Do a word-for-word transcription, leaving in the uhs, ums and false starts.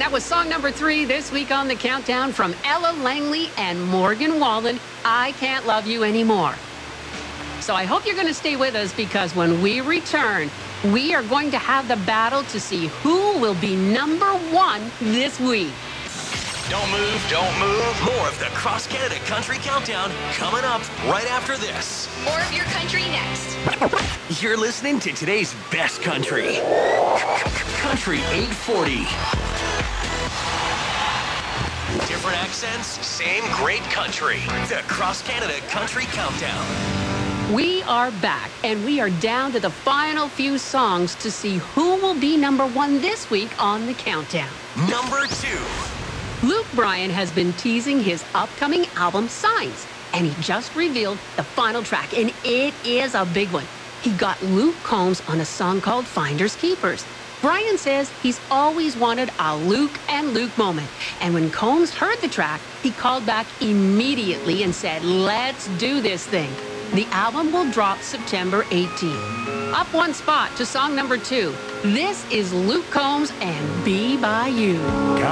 That was song number three this week on the Countdown from Ella Langley and Morgan Wallen, I Can't Love You Anymore. So I hope you're going to stay with us, because when we return, we are going to have the battle to see who will be number one this week. Don't move, don't move. More of the Cross Canada Country Countdown coming up right after this. More of your country next. You're listening to today's best country. Country eight forty. Different accents, same great country. The Cross Canada Country Countdown. We are back, and we are down to the final few songs to see who will be number one this week on the Countdown. Number two. Luke Bryan has been teasing his upcoming album, Signs, and he just revealed the final track, and it is a big one. He got Luke Combs on a song called Finders Keepers. Bryan says he's always wanted a Luke and Luke moment, and when Combs heard the track, he called back immediately and said, "Let's do this thing." The album will drop September eighteenth. Up one spot to song number two. This is Luke Combs and Be By You.